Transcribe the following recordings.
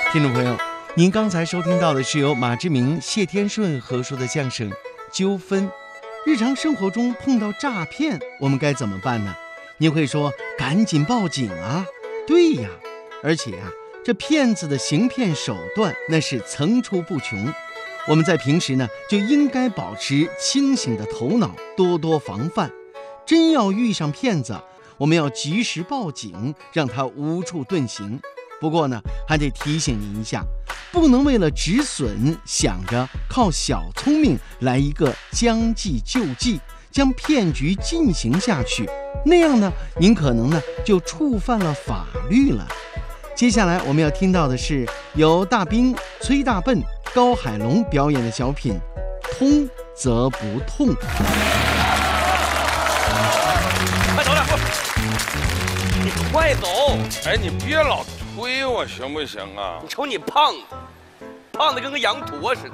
听众朋友，您刚才收听到的是由马志明、谢天顺合说的相声《纠纷》。日常生活中碰到诈骗，我们该怎么办呢？您会说赶紧报警啊？对呀，而且啊，这骗子的行骗手段那是层出不穷。我们在平时呢，就应该保持清醒的头脑，多多防范。真要遇上骗子，我们要及时报警，让他无处遁形。不过呢，还得提醒您一下，不能为了止损，想着靠小聪明来一个将计就计，将骗局进行下去，那样呢，您可能呢就触犯了法律了。接下来我们要听到的是由大兵、崔大笨、高海龙表演的小品《通则不痛》。 快走点步，你快走！ 哎，你别老推我行不行啊？ 你瞅你胖的跟个羊驼似的。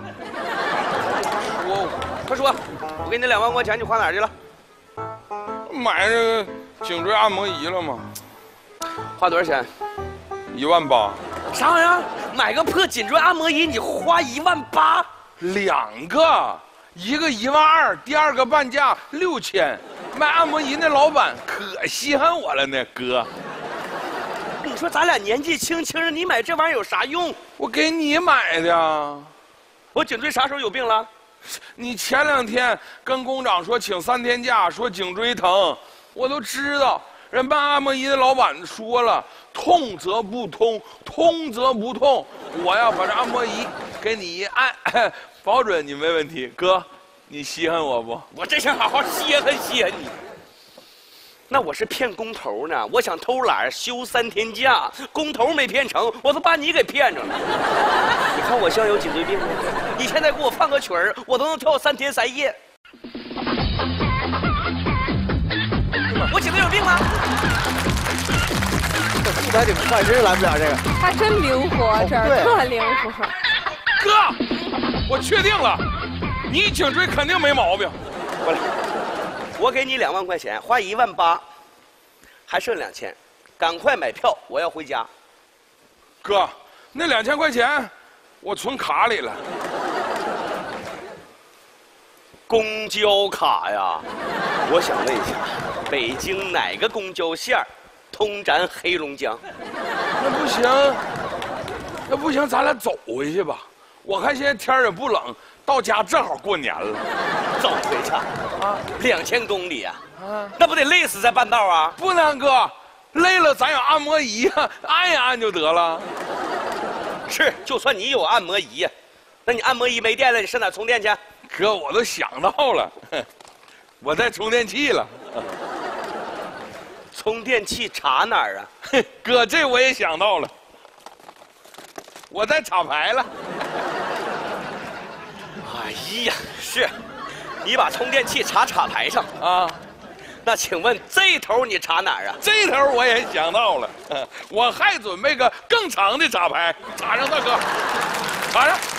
快说，我给你2万块钱，你花哪儿去了？ 买这个颈椎按摩仪了吗？ 花多少钱 ？1万8。 啥玩意儿？买个破颈椎按摩仪，你花1万8 ？2个，一个1万2，第二个半价6000。卖按摩仪那老板可稀罕我了呢，哥。 你说咱俩年纪轻轻的，你买这玩意儿有啥用？ 我给你买的。 我颈椎啥时候有病了？ 你前2天跟工长说请3天假，说颈椎疼，我都知道。人办按摩仪的老板说了，痛则不通，通则不痛。我要把这按摩仪给你一按，保准你没问题。哥，你稀罕我不？ 我真想好好稀罕稀罕你。那我是骗工头呢，我想偷懒休3天假，工头没骗成，我都把你给骗着了。你看我像有颈椎病吗？你现在给我放个曲儿，我都能跳3天3夜。我颈椎有病吗？ 这速度还挺快，真是拦不了这个。 他真灵活，这儿特灵活。 哥，我确定了，你颈椎肯定没毛病。 过来，我给你2万块钱，花1万8，还剩2000，赶快买票，我要回家。 哥，那2000块钱我存卡里了。 公交卡呀？我想问一下，北京哪个公交线通咱黑龙江？ 那不行，咱俩走回去吧。我看现在天也不冷，到家正好过年了。 走回去啊？2000公里啊？那不得累死在半道啊？ 不能哥，累了咱有按摩仪啊，按一按就得了。 是，就算你有按摩仪呀，那你按摩仪没电了，你上哪充电去？ 哥，我都想到了，我带充电器了。 充电器插哪儿啊？ 哥，这我也想到了，我带插排了。 哎呀，是，你把充电器插排上啊？ 那请问这头你插哪儿啊？ 这头我也想到了，我还准备个更长的插排，插上大哥，插上。